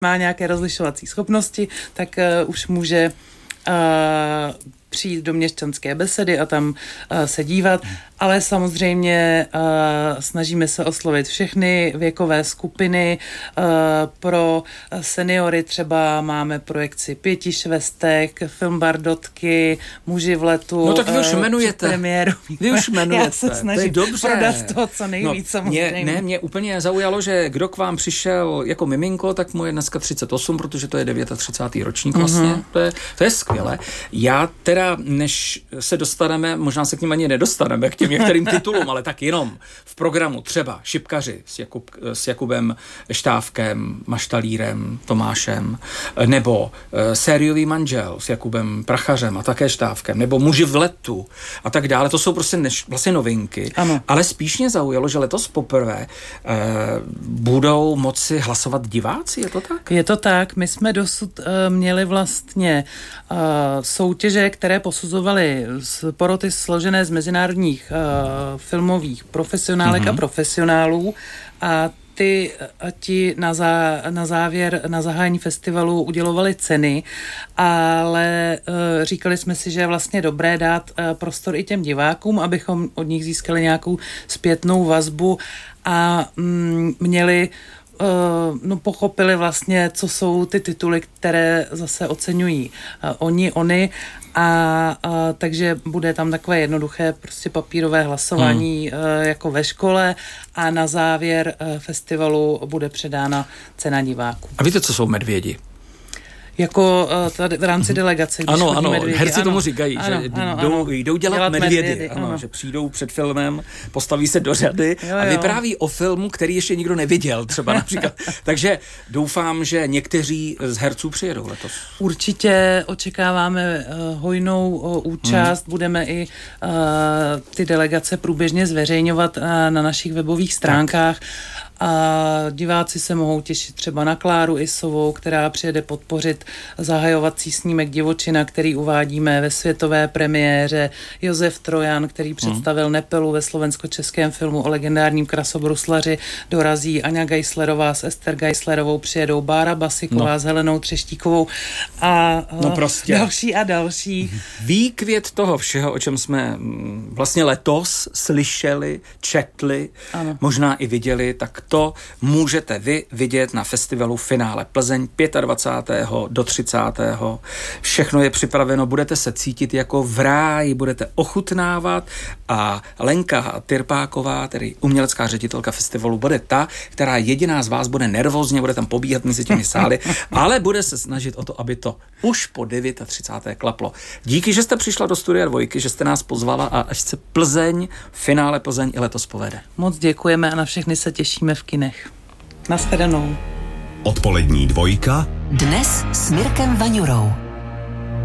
má nějaké rozlišovací schopnosti, tak už může přijít do Měšťanské besedy a tam se dívat, ale samozřejmě snažíme se oslovit všechny věkové skupiny. Pro seniory třeba máme projekci Pěti švestek, film Bardotky, Muži v letu. No tak vy už jmenujete. Premiéru. Vy už jmenujete. Já se snažím prodat toho co nejvíc samozřejmě. Mě úplně zaujalo, že kdo k vám přišel jako miminko, tak mu je dneska 38, protože to je 39. ročník vlastně. To je skvělé. Já teda, než se dostaneme, možná se k ním ani nedostaneme, k těm některým titulům, ale tak jenom v programu třeba Šipkaři s Jakubem Štávkem, Maštalírem, Tomášem, nebo Sériový manžel s Jakubem Prachařem a také Štávkem, nebo Muži v letu a tak dále. To jsou prostě vlastně novinky. Ano. Ale spíš mě zaujalo, že letos poprvé budou moci hlasovat diváci, je to tak? Je to tak. My jsme dosud měli vlastně soutěže, které posuzovaly poroty složené z mezinárodních filmových profesionálek a profesionálů a ti na závěr, na zahájení festivalu udělovali ceny, ale říkali jsme si, že je vlastně dobré dát prostor i těm divákům, abychom od nich získali nějakou zpětnou vazbu a měli pochopili vlastně, co jsou ty tituly, které zase oceňují oni a takže bude tam takové jednoduché prostě papírové hlasování jako ve škole a na závěr festivalu bude předána cena diváků. A víte, co jsou medvědi? Jako tady v rámci delegace. Ano, medvědi. herci tomu říkají, že jdou dělat medvědy. Ano, že přijdou před filmem, postaví se do řady a vypráví o filmu, který ještě nikdo neviděl, třeba například. Takže doufám, že někteří z herců přijedou letos. Určitě očekáváme hojnou účast, budeme i ty delegace průběžně zveřejňovat na našich webových stránkách. A diváci se mohou těšit třeba na Kláru Isovou, která přijede podpořit zahajovací snímek Divočina, který uvádíme ve světové premiéře. Josef Trojan, který představil Nepelu ve slovensko-českém filmu o legendárním krasobruslaři, dorazí. Aňa Geislerová s Ester Geislerovou, přijedou Bára Basiková s Helenou Třeštíkovou a další a další. Výkvět toho všeho, o čem jsme vlastně letos slyšeli, četli, možná i viděli, tak to můžete vy vidět na festivalu Finále Plzeň 25. do 30. Všechno je připraveno, budete se cítit jako v ráji, budete ochutnávat a Lenka Tyrpáková, tedy umělecká ředitelka festivalu, bude ta, která jediná z vás bude nervózně, bude tam pobíhat mezi těmi sály, ale bude se snažit o to, aby to už po 39. klaplo. Díky, že jste přišla do Studia Dvojky, že jste nás pozvala a až se Plzeň, Finále Plzeň i letos povede. Moc děkujeme a na všechny se těšíme v kinech. Nashledanou. Odpolední dvojka. Dnes s Mirkem Vaňurou.